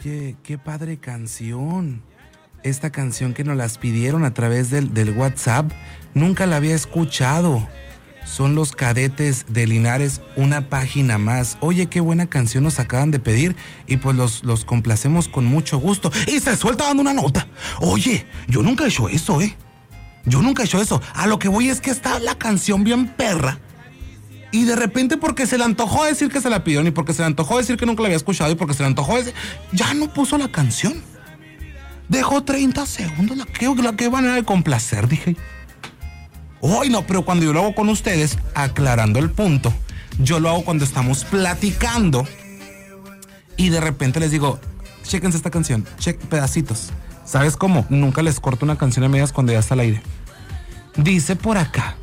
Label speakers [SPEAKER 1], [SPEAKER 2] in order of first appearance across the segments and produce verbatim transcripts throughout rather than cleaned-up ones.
[SPEAKER 1] Oye, qué padre canción. Esta canción que nos las pidieron a través del, del WhatsApp, nunca la había escuchado. Son los Cadetes de Linares, Una Página Más. Oye, qué buena canción nos acaban de pedir y pues los, los complacemos con mucho gusto. Y se suelta dando una nota. Oye, yo nunca he hecho eso, ¿eh? Yo nunca he hecho eso. A lo que voy es que está la canción bien perra. Y de repente porque se le antojó decir que se la pidieron y porque se le antojó decir que nunca la había escuchado y porque se le antojó decir... Ya no puso la canción. Dejó treinta segundos. La que, la que manera de complacer, dije. Hoy no, pero cuando yo lo hago con ustedes, aclarando el punto, yo lo hago cuando estamos platicando y de repente les digo, chéquense esta canción, check pedacitos. ¿Sabes cómo? Nunca les corto una canción a medias cuando ya está al aire. Dice por acá.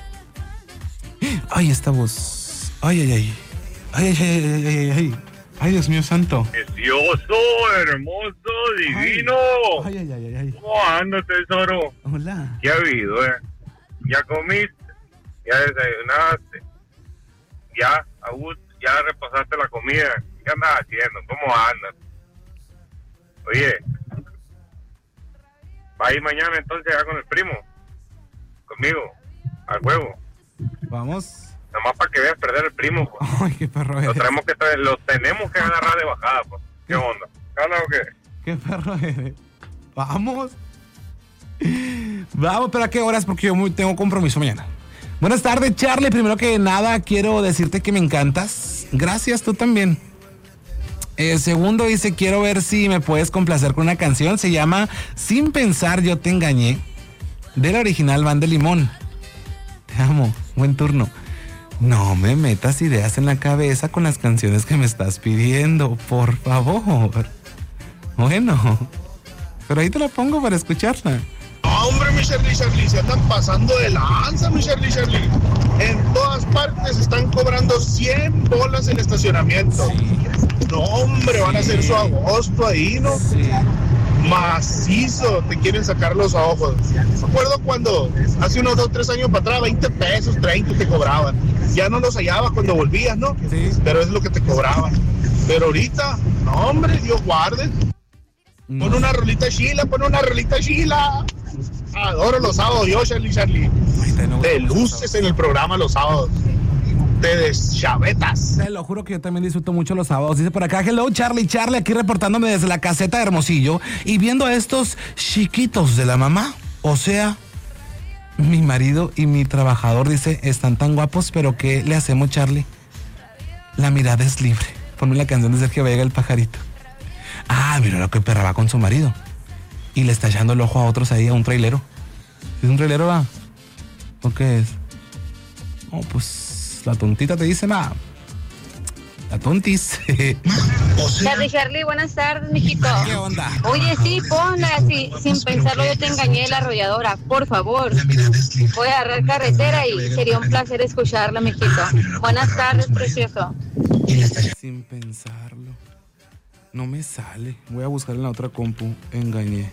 [SPEAKER 1] Ay, esta voz. Ay, ay, ay. Ay, ay, ay, ay, ay, ay. Ay, Dios mío santo.
[SPEAKER 2] Precioso, hermoso, divino.
[SPEAKER 1] Ay, ay, ay, ay, ay.
[SPEAKER 2] ¿Cómo andas, tesoro?
[SPEAKER 1] Hola.
[SPEAKER 2] ¿Qué ha habido, eh? ¿Ya comiste? ¿Ya desayunaste? ¿Ya, a gusto? ¿Ya repasaste la comida? ¿Qué andas haciendo? ¿Cómo andas? Oye, ¿va a ir mañana entonces ya con el primo? ¿Conmigo? ¿Al juego?
[SPEAKER 1] Vamos.
[SPEAKER 2] Nomás para que veas perder el primo, pues.
[SPEAKER 1] Ay, qué perro eres.
[SPEAKER 2] Lo tenemos que, tra- lo tenemos que agarrar de bajada, pues. ¿Qué onda? ¿Habla o qué?
[SPEAKER 1] Qué perro eres. Vamos. Vamos, pero ¿a qué horas? Porque yo muy, tengo compromiso mañana. Buenas tardes, Charlie. Primero que nada, quiero decirte que me encantas. Gracias, tú también. Eh, segundo, dice, quiero ver si me puedes complacer con una canción. Se llama Sin Pensar Yo Te Engañé, de la original Banda Limón. Te amo, buen turno. No me metas ideas en la cabeza con las canciones que me estás pidiendo, por favor. Bueno, pero ahí te la pongo para escucharla.
[SPEAKER 3] Hombre, mi Shirley, Shirley, se andan pasando de lanza, mi Shirley, Shirley. En todas partes están cobrando cien bolas en estacionamiento.
[SPEAKER 1] Sí.
[SPEAKER 3] No, hombre, van a hacer su agosto ahí, ¿no?
[SPEAKER 1] Sí.
[SPEAKER 3] Macizo, te quieren sacar los ojos. Me acuerdo cuando hace unos dos, tres años para atrás, veinte pesos, treinta te cobraban. Ya no los hallabas cuando volvías, ¿no?
[SPEAKER 1] Sí.
[SPEAKER 3] Pero es lo que te cobraban. Pero ahorita, no, hombre, Dios guarde. Pon una rolita chila, pon una rolita chila. Adoro los sábados, yo, Charlie, Charlie. Te luces en el programa los sábados. Te deschavetas.
[SPEAKER 1] Te lo juro que yo también disfruto mucho los sábados. Dice por acá, hello Charlie, Charlie, aquí reportándome desde la caseta de Hermosillo y viendo a estos chiquitos de la mamá. O sea, mi marido y mi trabajador, dice, están tan guapos, pero ¿qué le hacemos, Charlie? La mirada es libre. Ponme la canción de Sergio Vega, El Pajarito. Ah, mira lo que perra va con su marido. Y le está echando el ojo a otros ahí, a un trailero. ¿Es un trailero, va? ¿O qué es? Oh, pues la tontita te dice, ma. La tontis.
[SPEAKER 4] Charlie, Charlie, buenas tardes, mijito.
[SPEAKER 1] ¿Qué onda?
[SPEAKER 4] Oye, sí, ponla así, sin pensarlo, yo te engañé la arrolladora, por favor. Voy a agarrar carretera y sería un placer escucharla, mijito. Buenas tardes, precioso.
[SPEAKER 1] Sin pensarlo. No me sale. Voy a buscar en la otra compu. Engañé.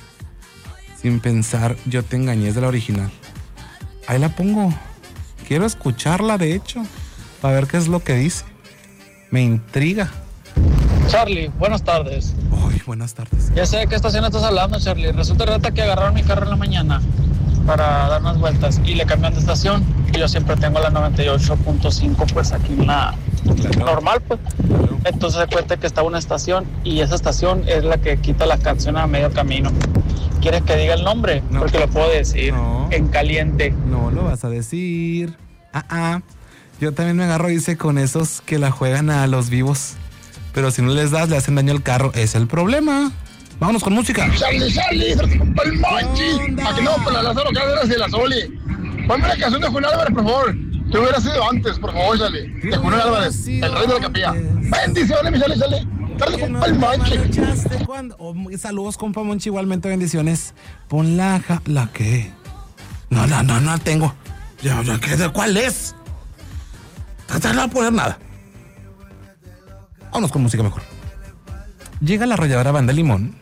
[SPEAKER 1] Sin pensar, yo te engañé, es de la original. Ahí la pongo. Quiero escucharla, de hecho, para ver qué es lo que dice. Me intriga.
[SPEAKER 5] Charlie, buenas tardes.
[SPEAKER 1] Ay, buenas tardes.
[SPEAKER 5] Ya sé de qué estación estás hablando, Charlie. Resulta rata que agarraron mi carro en la mañana para dar unas vueltas y le cambian de estación. Y yo siempre tengo la noventa y ocho punto cinco, pues aquí una normal, pues. Entonces se cuenta que está una estación y esa estación es la que quita la canción a medio camino. ¿Quieres que diga el nombre?
[SPEAKER 1] No.
[SPEAKER 5] Porque lo puedo decir
[SPEAKER 1] No.
[SPEAKER 5] en caliente.
[SPEAKER 1] No lo vas a decir. Ah, ah. Yo también me agarro, dice, con esos que la juegan a los vivos. Pero si no les das, le hacen daño al carro. Es el problema. Vámonos con música.
[SPEAKER 3] Charlie, Charlie, el Monchi. Aquí no, con la Lázaro Cárdenas y la Soli. Ponme la canción de Juan Álvarez, por favor. Te hubiera sido antes, por favor, Charlie. De Juan Álvarez, el rey de la capilla. Bendiciones, mi Charlie, Charlie. Tarde, compa, el Monchi.
[SPEAKER 1] Oh, saludos, compa Monchi, igualmente bendiciones. Pon la... Ja- ¿La qué? No, no, no, no la tengo. Ya, ya, ¿qué? ¿De cuál es? No voy a poner nada. Vámonos con música mejor. Llega la arrolladora Banda Limón